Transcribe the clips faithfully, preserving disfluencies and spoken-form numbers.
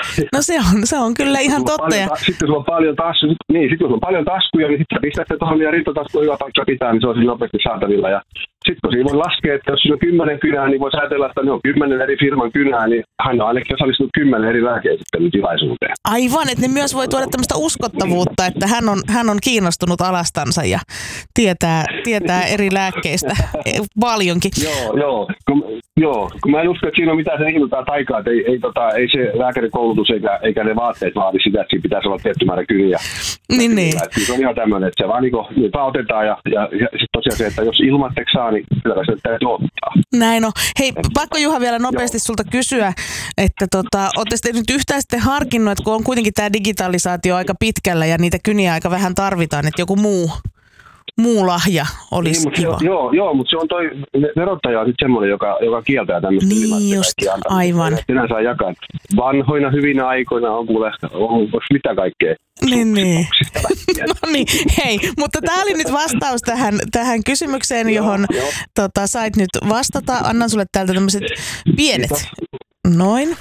No se on, se on kyllä ihan totta. Paljon, ja... Sitten sulla on paljon taskuja, niin, sitten sulla on paljon taskuja, niin sitten sä pistät se tuohon ja rintataskuun hyvä paikka pitää, niin se on siinä nopeasti saatavilla. Ja sitten kun siinä voi laskea, että jos siinä on kymmenen kynää, niin voisi ajatella, että ne on kymmenen eri firman kynää, niin hän on ainakin osallistunut kymmenen eri lääkeesittelytilaisuuteen. Aivan, että ne myös voi tuoda tämmöistä uskottavuutta, että hän on, hän on kiinnostunut alastansa ja tietää, tietää eri lääkkeistä paljonkin. Joo, joo. Kun, joo, kun mä en usko, että siinä on mitään se ihmetään taikaa, että ei, ei, tota, ei se lääkärikoulutus eikä, eikä ne vaatteet vaadi sitä, että siinä pitäisi olla tietty määrä kyniä. Niin, niin. Se on ihan tämmöinen, että se vaan niin niitä otetaan ja, ja, ja sitten tosiaan se, että jos ilmatteeksi saa, niin kyllä se täytyy ottaa. Näin on. Hei, pakko Juha vielä nopeasti sulta kysyä, että tota, ootte sitten nyt yhtään sitten harkinnut, että kun on kuitenkin tämä digitalisaatio aika pitkällä ja niitä kyniä aika vähän tarvitaan, että joku muu, muu lahja olisi niin, kiva. Se, joo, joo, mutta se on toi verottaja on sitten semmoinen, joka, joka kieltää tämmöistä. Niin just, aivan. Sinä saa jakaa. Vanhoina, hyvinä aikoina on kuule, onko mitä kaikkea. Niin, niin. No niin, hei, mutta tämä oli nyt vastaus tähän, tähän kysymykseen, johon joo, tota, sait nyt vastata. Annan sulle täältä tämmöiset pienet. Kiitos. Noin.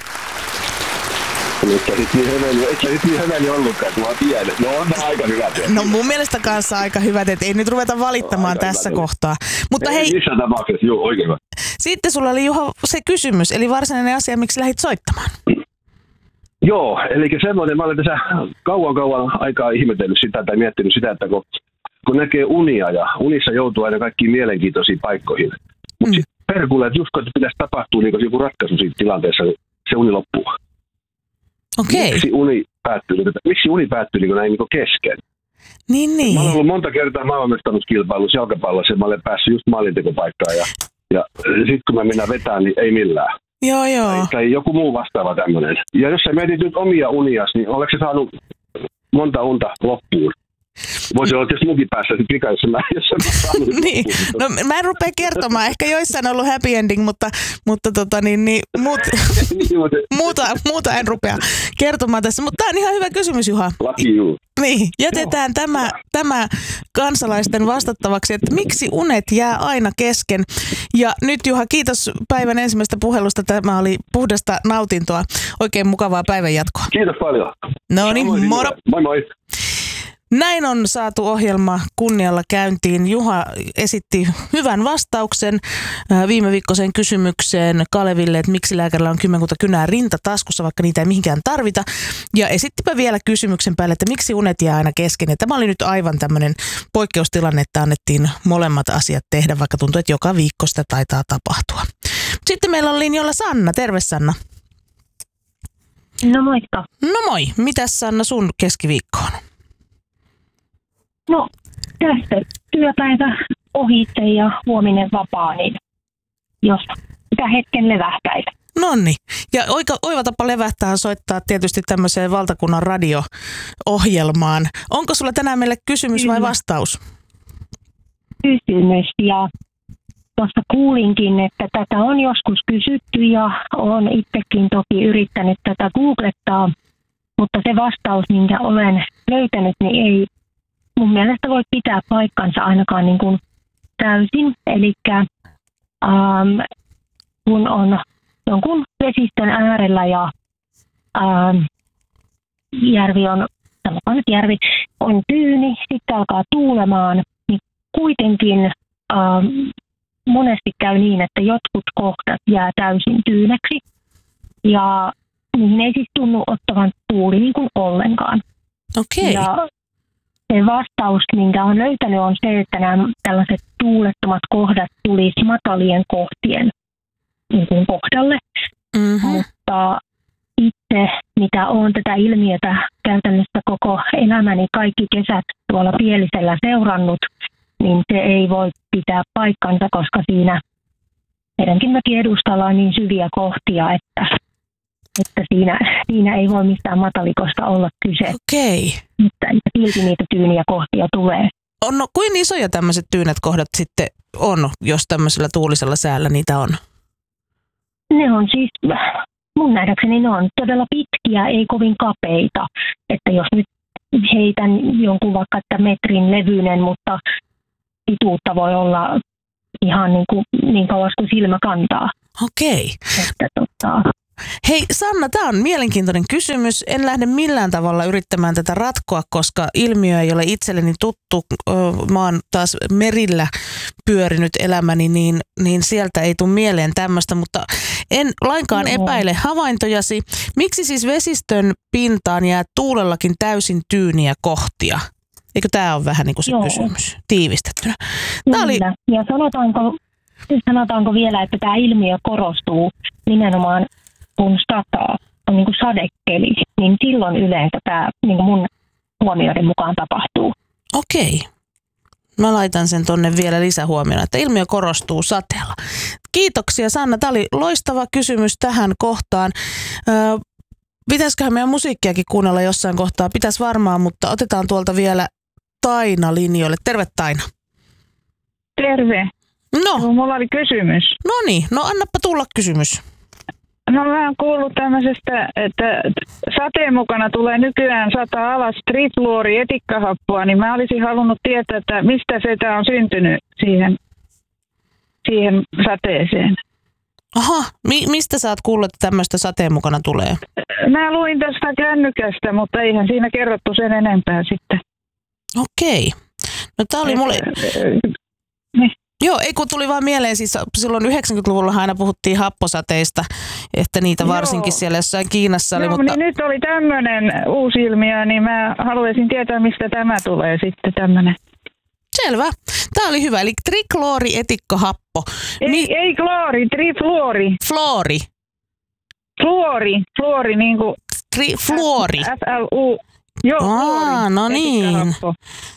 Mutta sitten niin heveli, eikö sit niin heveli ollutkaan, kun mä tiedän. No on aika hyvät. No mun mielestä kanssa aika hyvät, että ei nyt ruveta valittamaan no, tässä hyvät. Kohtaa. Mutta ei, hei, missä tapauksessa, joo, oikein hyvä. Sitten sulla oli Juha se kysymys, eli varsinainen asia, miksi lähdit soittamaan. Joo, eli semmoinen, mä olen tässä kauan kauan aikaa ihmetellyt sitä tai miettinyt sitä, että kun, kun näkee unia ja unissa joutuu aina kaikkiin mielenkiintoisiin paikkoihin. Mutta mm. sitten perkulee, että just kun pitäisi tapahtua niin joku ratkaisu siitä tilanteessa, se uni loppuu. Okei. Miksi uni päättyy, miksi uni päättyy niin näin niin kesken? Niin, niin. Mä olen ollut monta kertaa maailmanmestaruuskilpailussa jalkapallossa ja mä olen päässyt just maalintekopaikkaan ja, ja sitten kun mä mennään vetään, niin ei millään. Joo, joo. Tai, tai joku muu vastaava tämmöinen. Ja jos sä mietit nyt omia unias, niin oletko sä saanut monta unta loppuun? Voisi olla tietysti munkin päässä sitten vika, jos mä, jos mä saanut niin. No mä en rupea kertomaan. Ehkä joissain on ollut happy ending, mutta, mutta tota, niin, niin, muut, muuta, muuta en rupea kertomaan tässä. Mutta tämä on ihan hyvä kysymys, Juha. Laki juu. Niin, jätetään tämä, tämä kansalaisten vastattavaksi, että miksi unet jää aina kesken. Ja nyt Juha, kiitos päivän ensimmäisestä puhelusta. Tämä oli puhdasta nautintoa. Oikein mukavaa päivän jatkoa. Kiitos paljon. No niin, moro. Moi moi. Näin on saatu ohjelma kunnialla käyntiin. Juha esitti hyvän vastauksen viime viikkoiseen kysymykseen Kaleville, että miksi lääkärillä on kymmenkunta kynää rintataskussa, vaikka niitä ei mihinkään tarvita. Ja esittipä vielä kysymyksen päälle, että miksi unet jää aina kesken. Ja tämä oli nyt aivan tämmöinen poikkeustilanne, että annettiin molemmat asiat tehdä, vaikka tuntuu, että joka viikko sitä taitaa tapahtua. Sitten meillä on linjoilla Sanna. Terve Sanna. No moikka. No moi. Mitäs Sanna sun keskiviikkoon? No, tästä työpäivä ohitte ja huominen vapaa, niin jos sitä hetken levähtäisi. Nonni. Ja oika, oiva tapa levähtää on soittaa tietysti tämmöiseen valtakunnan radio-ohjelmaan. Onko sulla tänään meille kysymys vai vastaus? Kysymys. Ja tuossa kuulinkin, että tätä on joskus kysytty ja olen itsekin toki yrittänyt tätä googlettaa, mutta se vastaus, minkä olen löytänyt, niin ei mun mielestä voi pitää paikkansa ainakaan niin kuin täysin. Eli ähm, kun on jonkun vesistön äärellä ja ähm, järvi on, sanotaan nyt järvi, on tyyni, sitten alkaa tuulemaan, niin kuitenkin ähm, monesti käy niin, että jotkut kohdat jää täysin tyyneksi. Ja niihin ei siis tunnu ottavan tuuli niin kuin ollenkaan. Okei. Ja se vastaus, minkä olen löytänyt, on se, että nämä tällaiset tuulettomat kohdat tulisi matalien kohtien niin kuin kohdalle. Mm-hmm. Mutta itse, mitä olen tätä ilmiötä käytännössä koko elämäni kaikki kesät tuolla Pielisellä seurannut, niin se ei voi pitää paikkansa, koska siinä meidänkin mökin edustalla on niin syviä kohtia, että että siinä, siinä ei voi mistään matalikosta olla kyse. Okei. Mutta silti niitä tyyniä kohtia tulee. On, no, kuin isoja tämmöiset tyynet kohdat sitten on, jos tämmöisellä tuulisella säällä niitä on? Ne on siis, mun nähdäkseni ne on todella pitkiä, ei kovin kapeita. Että jos nyt heitän jonkun vaikka että metrin levyinen, mutta pituutta voi olla ihan niin, kuin, niin kauas kuin silmä kantaa. Okei. Että tota... Hei Sanna, tämä on mielenkiintoinen kysymys. En lähde millään tavalla yrittämään tätä ratkoa, koska ilmiö ei ole itselleni tuttu. Mä oon taas merillä pyörinyt elämäni, niin, niin sieltä ei tule mieleen tämmöistä, mutta en lainkaan Joo. epäile havaintojasi. Miksi siis vesistön pintaan jää tuulellakin täysin tyyniä kohtia? Eikö tämä ole vähän niin kuin se Joo. kysymys tiivistettynä? Tämä oli... Kyllä. Ja sanotaanko, sanotaanko vielä, että tämä ilmiö korostuu nimenomaan, kun sataa, on niin kuin sadekeli, niin silloin yleensä tämä niin kuin mun huomioiden mukaan tapahtuu. Okei. Mä laitan sen tonne vielä lisähuomiona, että ilmiö korostuu sateella. Kiitoksia Sanna. Tämä oli loistava kysymys tähän kohtaan. Öö, pitäisiköhän meidän musiikkiakin kuunnella jossain kohtaa? Pitäisi varmaan, mutta otetaan tuolta vielä Taina linjoille. Terve Taina. Terve. No, No, mulla oli kysymys. no niin. No annappa tulla kysymys. No mä oon kuullut tämmöisestä, että sateen mukana tulee nykyään sata alas trifluorietikkahappoa, niin mä olisin halunnut tietää, että mistä se on syntynyt siihen, siihen sateeseen. Aha, mi- mistä sä oot kuullut, että tämmöistä sateen mukana tulee? Mä luin tästä kännykästä, mutta eihän siinä kerrottu sen enempää sitten. Okei. No tää oli mulle... Niin. Joo, ei kun tuli vaan mieleen, siis silloin yhdeksänkymmentäluvulla aina puhuttiin happosateista, että niitä varsinkin Joo. siellä jossain Kiinassa oli, Joo, mutta... niin nyt oli tämmöinen uusi ilmiö, niin mä haluaisin tietää, mistä tämä tulee sitten tämmöinen. Selvä. Tämä oli hyvä, eli trikloorietikkohappo. Ei, Mi- ei kloori, trifluori. Fluori. Fluori, fluori niin kuin Tri- fluori. F L U. Joo, Aa, fluori. no niin. Etikkahappo.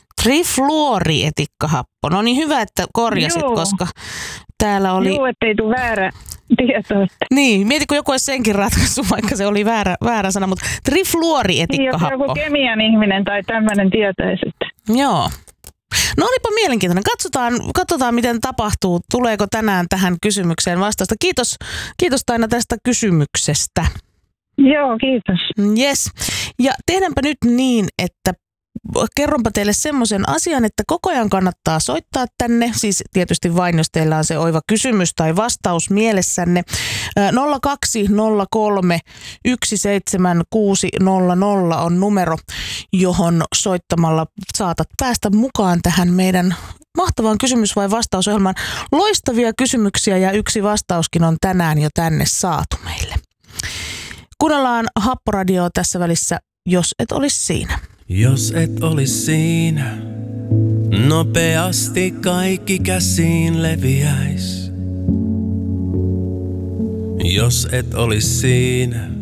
Trifluorietikkohappo. No niin, hyvä, että korjasit, Joo. koska täällä oli... Joo, ettei tule väärä tieto. Niin, mieti kun joku olisi senkin ratkaissut, vaikka se oli väärä, väärä sana, mutta Niin, jos trifluorietikkohappo. joku kemian ihminen tai tämmöinen tietäisi sitten. Joo. No olipa mielenkiintoinen. Katsotaan, katsotaan, miten tapahtuu. Tuleeko tänään tähän kysymykseen vastausta. Kiitos, kiitos Taina tästä kysymyksestä. Joo, kiitos. Yes. Ja tehdäänpä nyt niin, että kerronpa teille semmoisen asian, että koko ajan kannattaa soittaa tänne, siis tietysti vain, jos teillä on se oiva kysymys tai vastaus mielessänne. nolla kaksi nolla kolme yksi seitsemän kuusi nolla nolla on numero, johon soittamalla saatat päästä mukaan tähän meidän mahtavaan kysymys- vai vastausohjelmaan. Loistavia kysymyksiä ja yksi vastauskin on tänään jo tänne saatu meille. Kuunnellaan Happoradioa tässä välissä, jos et olisi siinä. Jos et olis siinä, nopeasti kaikki käsiin leviäis. Jos et olis siinä,